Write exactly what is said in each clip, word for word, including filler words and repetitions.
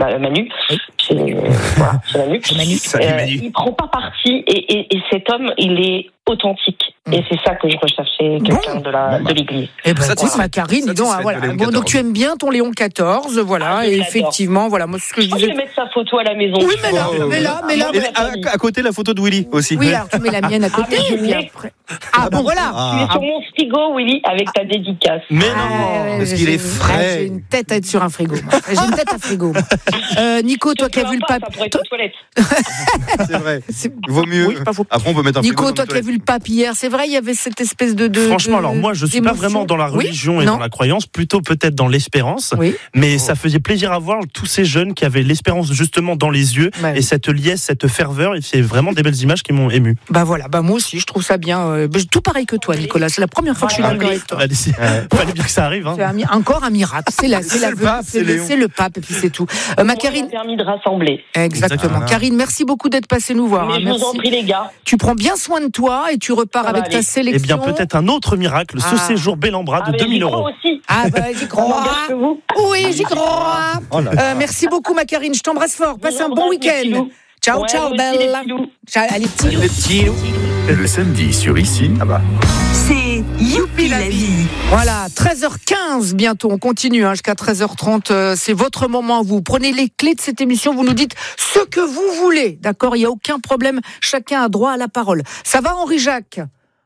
Manu. Oui. C'est, euh, voilà, c'est Manu. C'est Manu. Salut, Euh, Manu. il prend pas parti et, et, et cet homme, il est authentique. Mm. Et c'est ça que je recherche chez quelqu'un Bon. de, la, Bon, bah. de l'église. Eh ben, Satisfait. écoute, ma Karine, dis donc, ah, Satisfait voilà. de Léon Bon, donc quatorze. tu aimes bien ton Léon quatorze, voilà, Ah, je et l'adore. effectivement, voilà, moi, c'est ce que je Je vais disais. mettre sa photo à la maison. Oui, mais là, Oh, mais là, mais là. Et à, à côté, la photo de Willy aussi. Oui, alors tu mets la mienne à côté, mais je et puis l'ai. après. Ah, bon, voilà. Ah. Tu es sur mon frigo, Willy, avec ta dédicace. Mais Ah, non, ouais, parce j'ai qu'il est une- frais. ah, J'ai une tête à être sur un frigo. moi. J'ai une tête à frigo. moi. Euh, Nico, toi qui as vu le pape. pape. Ça pourrait être aux toilettes. C'est vrai. C'est- Il vaut mieux. Oui, pas faux. Après, on peut mettre un frigo Nico, dans toi le qui as vu le pape hier, c'est vrai, il y avait cette espèce de. de Franchement, de- alors moi, je suis pas d'émotion. vraiment dans la Oui religion et Non. dans la croyance, plutôt peut-être dans l'espérance. Oui. Mais ça faisait plaisir à voir tous ces jeunes qui avaient l'espérance justement dans les yeux Ouais. et cette liesse, cette ferveur. Et c'est vraiment des belles images qui m'ont ému. Bah voilà, bah moi aussi, je trouve ça bien. euh, bah, tout pareil que toi, Nicolas. C'est la première fois que je suis Voilà. d'accord avec toi. Allez, c'est- fallait bien que ça arrive. Hein. C'est un mi- encore un miracle. C'est la, c'est la, le pape, c'est c'est le, Léon. c'est le pape, et puis c'est tout. Euh, ma Moi, Karine. il a permis de rassembler. Exactement. Exactement. Karine, merci beaucoup d'être passée nous voir. Mais hein, je vous en merci. prie, les gars. Tu prends bien soin de toi et tu repars Ça va avec ta aller. sélection. Eh bien, peut-être un autre miracle, ce Ah. séjour bel en bras Ah, de mais deux j'y mille crois euros. aussi. Ah bah j'y On crois. engage que vous. Oui, j'y crois. Oh là. Euh, merci beaucoup ma Karine, je t'embrasse fort. Passe Je un vous bon embrasse, les week-end. petits loups. Ciao, Ouais, ciao, vous aussi, les belle. petits loups. Ciao, allez, petits loups. Les petits loups. Le samedi sur Ici, Ah bah. C'est Youpi la vie. Voilà, treize heures quinze bientôt, on continue hein, jusqu'à treize heures trente, euh, c'est votre moment, vous prenez les clés de cette émission, vous nous dites ce que vous voulez, d'accord, il n'y a aucun problème, chacun a droit à la parole. Ça va Henri-Jacques?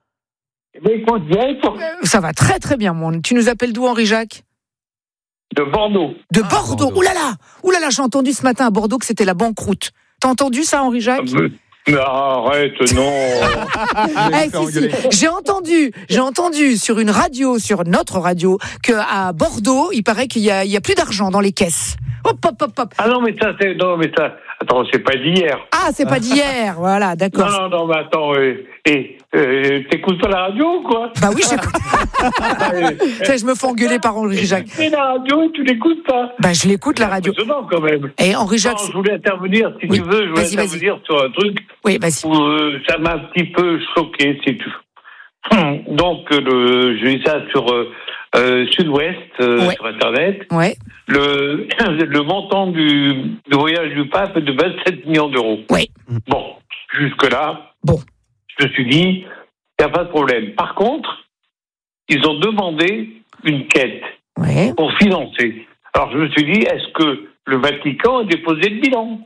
Mais écoute, bien, pour- Euh, Ça va très très bien, mon. Tu nous appelles d'où Henri-Jacques? de Bordeaux. De Ah, Bordeaux, Bordeaux. ouh là là, ouh là là, j'ai entendu ce matin à Bordeaux que c'était la banqueroute. T'as entendu ça Henri-Jacques? Mais, mais arrête, non. Ah, si, si. J'ai entendu, j'ai entendu sur une radio, sur notre radio, qu'à Bordeaux, il paraît qu'il y a, il y a plus d'argent dans les caisses. Hop, hop, hop, hop. Ah non, mais ça, c'est. Non, mais ça. Attends, c'est pas d'hier. Ah, c'est pas d'hier, voilà, Non, d'accord. non, non, mais attends. Et, et euh, t'écoutes pas la radio ou quoi? Bah oui, j'écoute. Ça, je me fais engueuler par Henri-Jacques. Tu fais la radio et tu l'écoutes pas. Bah je l'écoute la radio. C'est impressionnant quand même. Et Non, Henri-Jacques. je voulais intervenir, si Oui, tu veux, je voulais vas-y, vas-y. intervenir sur un truc Oui, vas-y. où euh, ça m'a un petit peu choqué, si tu veux. Donc, euh, le, j'ai eu ça sur euh, euh, Sud-Ouest, euh, Ouais. sur Internet. Ouais, Le, le montant du, du voyage du pape est de vingt-sept millions d'euros. ouais. Bon, jusque-là, Bon. je me suis dit, il n'y a pas de problème. Par contre, ils ont demandé une quête Ouais. pour financer. Alors je me suis dit, est-ce que le Vatican a déposé le bilan?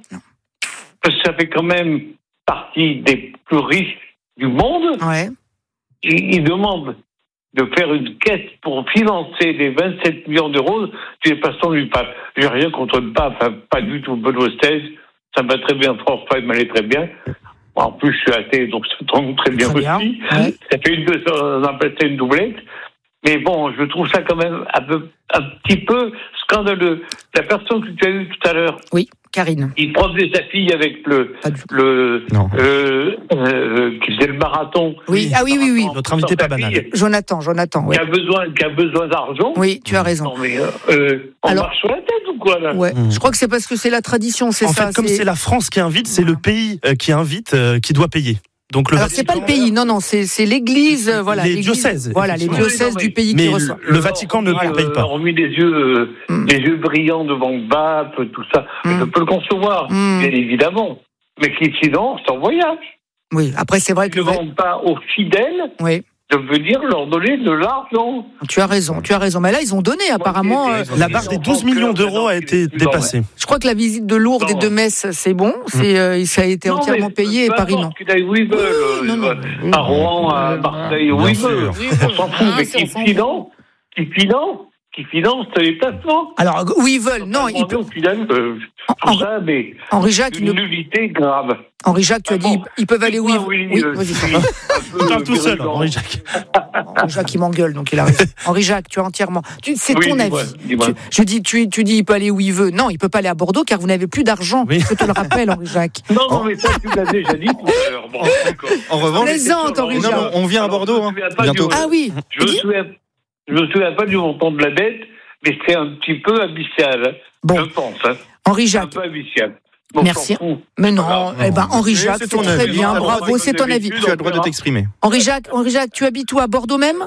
Parce que ça fait quand même partie des plus riches du monde. Ouais. Ils, ils demandent de faire une quête pour financer les vingt-sept millions d'euros du dépassement du pape. J'ai rien contre le pape, hein, pas du tout. Benoît seize, ça me va très bien. François, il m'allait très bien. En plus, je suis athée, donc ça tombe très bien Très bien, aussi. ouais. Ça fait une, on appelle ça une doublette. Mais bon, je trouve ça quand même un, peu, un petit peu scandaleux. La personne que tu as eue tout à l'heure, Oui, Karine. il promenait sa fille avec le, Pas du tout. le, Non. euh, euh, qui faisait le marathon. Oui, ah oui, oui, oui. Notre invité Sa pas banal. fille Jonathan, Jonathan, oui. Qui a besoin, qui a besoin d'argent. Oui, tu as raison. Non mais, euh, euh, on Alors- marche sur la tête ou quoi là? Ouais. Mm. Je crois que c'est parce que c'est la tradition, c'est En ça. fait, comme c'est la France qui invite, c'est le pays euh, qui invite euh, qui doit payer. Donc le Alors c'est pas le Vatican- pays, non, non, c'est c'est l'Église, euh, voilà. Les l'Église- diocèses, Voilà, les effectivement. diocèses Oui, non, du mais- pays mais qui le- reçoit. le Vatican ne Voilà, paye pas. On a mis les yeux, euh, Mm. les yeux brillants devant le pape, tout ça. Mm. Je peux le concevoir, Mm. bien évidemment. Mais qui sinon, c'est en voyage. Oui, après c'est vrai que Ils ne le. demandent pas aux fidèles Oui, de venir leur donner de l'argent. tu as raison, tu as raison. Mais là ils ont donné apparemment. Moi, euh, j'ai- La barre des douze millions d'euros a été dépassée. Je crois que la visite de Lourdes et de Metz, c'est bon, c'est euh, ça a été Non, entièrement mais payé et peu Paris non. importe qu'ils aillent où ils veulent. Oui, non, non, euh, oui. à Rouen, à Marseille, où Bien ils veulent. sûr. On s'en fout, Ah, mais c'est- on qui s'en fout. finance, qui finance, qui finance les placements. Alors où ils veulent, non, ils Demander aux fidèles, euh, tout ça, mais Henri Jacques, une ne- nullité grave. Henri Jacques, tu as Ah dit, bon. ils peuvent aller où ils Moi, oui, Oui, euh, vas-y. je suis pardon. un peu Il parle tout seul, virulent. Henri Jacques. Henri Jacques, il m'engueule, donc il a raison. Henri Jacques, tu as entièrement. Tu, c'est Oui, ton dis-moi, avis. dis-moi. Tu, je dis, tu, tu dis, il peut aller où il veut. Non, il peut pas aller à Bordeaux car vous n'avez plus d'argent. Oui. Je te le rappelle, Henri Jacques. Non, non, mais ça, tu l'as déjà dit tout à l'heure. Bon, d'accord. En revanche, Plaisante, Henri non, Jacques. non, on vient à Alors, Bordeaux je me hein, souviens pas bientôt. du- Ah oui. Je me souviens, je me souviens pas du montant de la dette, mais c'est un petit peu abyssal. hein. Bon. Je pense. Hein. Henri Un Jacques. peu abyssal. Bon, Merci. on s'en fout. Mais non, Alors, eh ben Henri Mais Jacques, c'est c'est ton très avis. bien, Alors, bravo, moi, c'est ton j'ai avis. vécu Tu as le droit de t'exprimer. Henri Jacques, Henri Jacques, tu habites où à Bordeaux même?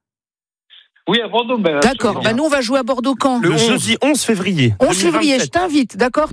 Oui, à Bordeaux. Ben, D'accord. absolument. Bah nous on va jouer à Bordeaux quand? Le jeudi onze février. onze février, je t'invite, d'accord?